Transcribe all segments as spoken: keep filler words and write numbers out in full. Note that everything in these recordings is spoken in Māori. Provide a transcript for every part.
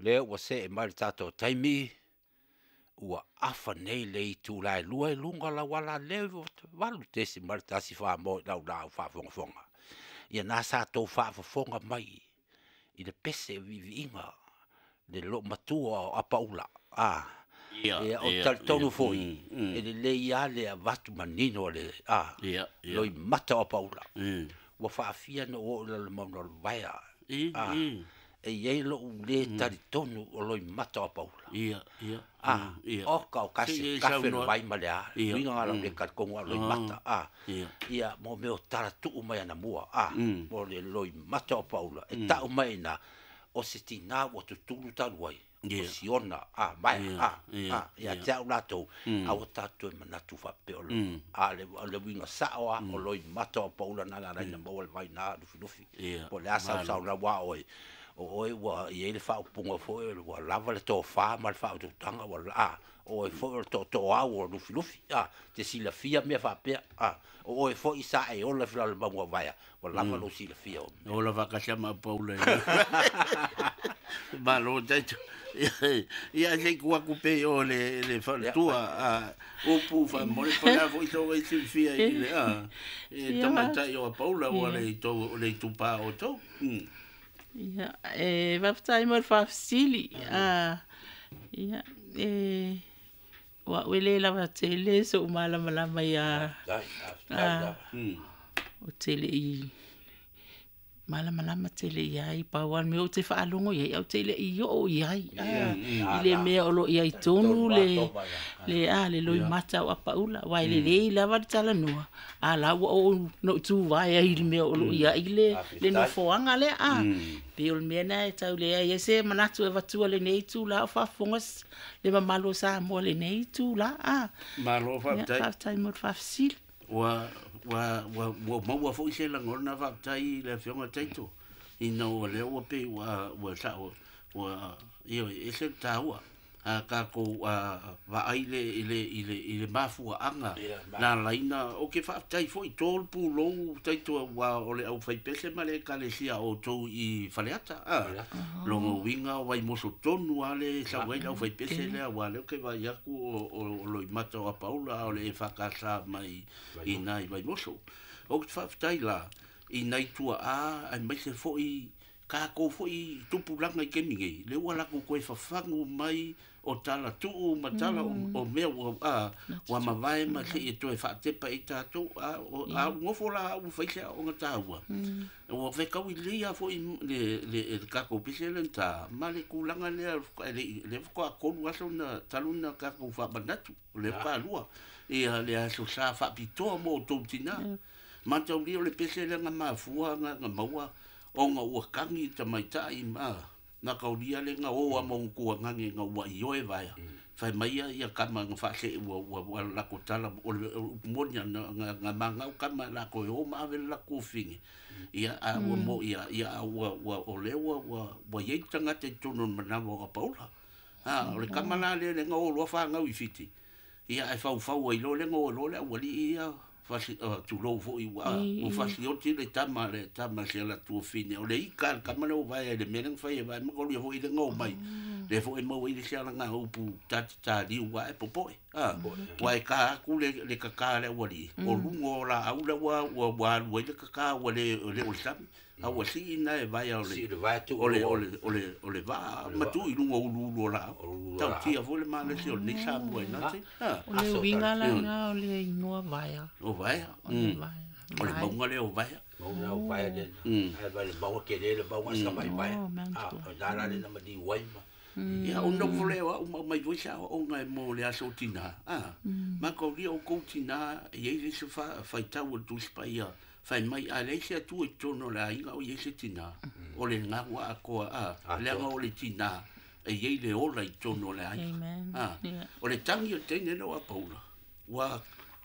le ua se e mai tato taimi ua afa nei le i tu lai lua e lunga la wala le walu tesi mai tasi fa mo lau lau fa fonga fonga ia na sa to fa fonga mai i le pese vivi inga le lo matua a paula ah e o tal tonu foi e le le ia le vatu manino le ah lo i mata a paula wa fa fia no o le mo no vai ah e ye lo le tari tonu o lo i mata a paula ia ia ah o ka ka se ka fe vai malea winga ala le ka ko lo i mata ah ia mo me o tara tu mai na mua ah mo le lo i mata a paula e ta mai na o se tina o tu tu ta wai o siona ah mai ah ah ia ja la to a o ta tu mana tu fa pe o a le le winga sa o o lo i mata a paula na la na mo vai na du filofi po le asa sa na wa oi o oi wa i ele fa punga fo wa lava le to fa mal fa tu tanga wa a o fo to to a o lu filofi ah te si la fia me fa pe ah o oi fo isa e o la fila ba wa vai wa lava lo si la fia o la va ka chama paula ba lo dai ia se ku ku pe o le le fa tua a o pu fa mo le pa vo to e si fia ile ah e tamata yo paula o le to le tu pa o to Ja, eh, wat zei maar van Sili? Ah, ja, eh, wat wil je laten tellen? Zo maar la la maar ja, ah, tellen i, maar la maar la maar tellen ja, i pawan me o te fa alongo ja, o tellen i yo ja, ah, ile me o lo ja i tonu le, le ah le lo i mata o apaula, wa ile le la wat tala noa. Ala o no tu vai ai me o ia ile le no foanga le a pe o me na tau le ia se manatu e vatu le nei tu la fa fongas le malo sa mo le nei tu la a malo fa tai fa tai mo fa sil wa wa wa mo wa fo se la ngona fa tai le fonga tai tu i no le o pe wa wa sa wa io e se taua a ka ko va aile ile ile ile mafu anga na laina o ke fa tai foi tol pu lo tai to wa o le au fai pese male ka le sia o to i faleata a lo winga wa i moso tonu ale sa wa au fai pese le wa le ke va ya ku o lo i mata a paula o le fa ka sa mai i nai vai moso o fa tai la i nai tu a ai mai se foi ka ko foi tupu langa i ke mingi le wala ko ko fa fangu mai o tala tu o matala o mea o a wa mavai ma se e to e fa te pa ita to a a ngofo la o fa ia o ngata wa o ve ka wi lia fo le le ka ko piselen ta male ku langa le le ko ko wa so na taluna ka ko fa banatu le pa lua e le a so sa fa pito mo to tina ma to li le piselen ma fua nga maua o nga o kangi ta mai tai ma na kaulia le nga o a mong ku ngangi nga wa yo e vai fai mai ia kama nga fa se wa wa la ko tala o monia nga nga manga o kama la ko o ma ve la ko fingi ia a o mo ia ia wa wa o le wa wa wa ye tanga te tonu mana mo ka paula ha o le kama la le nga o lo fa nga wi fiti ia e fa fa wa lo le nga o lo le wa li ia fasi tu lo fo i wa o fasi o ti le tama le tama se la tu fine o le i ka kama le vai le menen fa e vai mo ko le fo i le ngo mai le fo e mo i le sala nga o pu ta ta di wa e popo ah wa ka ku le le ka ka le wa li o lungo la au le wa wa wa le ka ka wa le le o sam a wa si na e vai o le o le o le o le o le va ma tu i lungo lu lu la ta ti a fo le ma le si o ni sa mo na ti ah o le winga la nga o le no vai o vai o le bonga le o vai o le vai de ai vai le bonga ke le bonga sa vai vai ah da la le na di wai ma ia o no vole o mai voi sa o ngai mo le aso tina ah ma ko ri o ko tina ye le se fa fa ta o tu spaia fa mai ale se tu e tono la inga o ye se tina o le nga wa ko a le nga o le tina e ye le o la tono la ah o le tangi o tene no a paula wa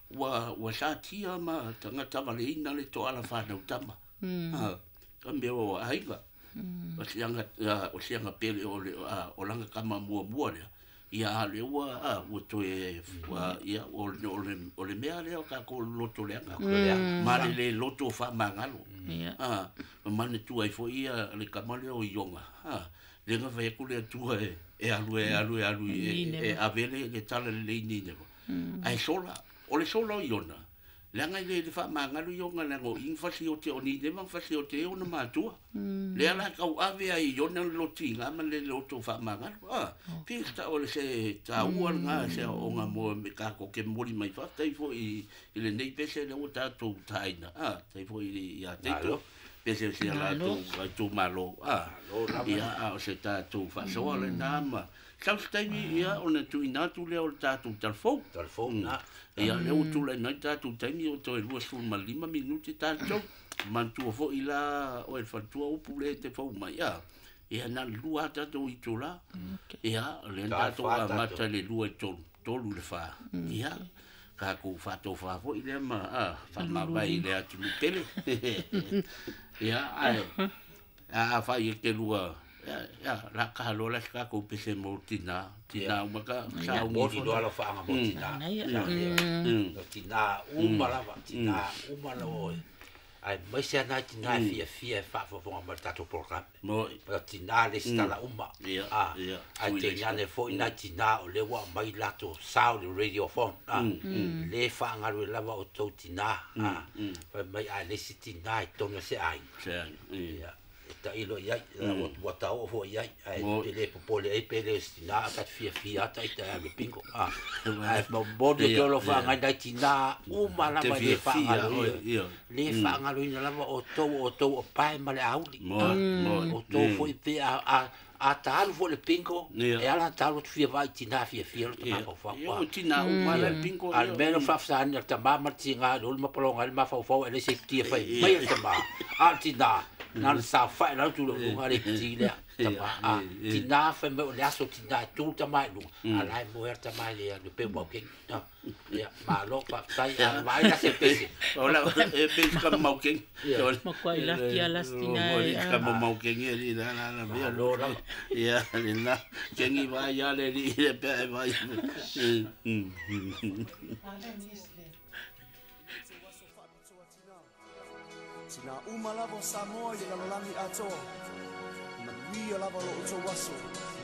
wa wa sa tia ma tanga tava le ina le to ala fa no tama ah kambe o aiga o sianga o sianga pele o o langa kama mua mua le ia le ua a ua toe wa ia o le o le mea le ka ko loto le ka ma le le loto fa mangalo a ma ne tu ai fo ia le ka ma le o yonga a le nga fa ku le tu e e alu e alu e alu e avele ke tala le ni ne ai sola o le sola yona le nga le le fa mangalo yonga le ngo in fa si o te o ni le ma fa si o te o na ma tu le ala ka ave ai yona lotinga ma le loto fa mangalo a pista o le se ta ua nga se o nga mo me ka ko ke mori mai fa tai fo i le nei pese le o ta tu taina a tai fo i ya te to pese se la tu tu malo a ia a se ta tu fa so le nama sa stai ia ona tu ina tu le o ta tu telefon telefon na ia le o tu le na ta tu tai mi o to e lu sul ma lima minuti ta to man tu fo ila o el fa tu o pule te fo mai ia ia na lua ta to i tu la ia le ta to a mata le lua to to lu le fa ia ka ku fa to fa fo ile ma a fa ma vai le atu pele ia ai a fa i ke lua ya la ka lo la ka ko pese mo tina tina ma ka sa mo di do ala fa nga mo tina tina u mala tina u mala o ai mai se na tina fia fia fa fo fo ma tato program mo tina le sta la uma a ai te nya le fo ina tina o le wa mai lato sa o radio phone le fa nga lo la o to tina a fa mai ai le tina i to no se ai ya ta ilo ia wa ta o fo ia ai pele popole ai pele stina ka fia fia ta ita le pingo ah ai bo bo de lo fa nga dai tina u mala ma le fa nga le fa nga lo ina la o to o to o pai ma le auli o to fo i pe a a ta fo le pingo e ala ta lo fia vai tina fia fia ta ma fa yo tina u mala pingo al meno fa sa ni ta ma ma tinga lo ma polonga ma fa fa ele se ti fa mai ta ma al tina na sa fa la tu lo ngari ti le tama a ti na fa me le aso ti na tu ta mai lu ala mo er ta mai le le pe mo ke na ya ma lo pa sai a vai la se pe ola e pe ka mo ke mo kwai la ti ala stina ka mo mo ke ni ni na na me lo la ya ni na ke ni va ya le ni pe va Tina uma lava Samoa i la langi ato. Na wia lava lo uto waso.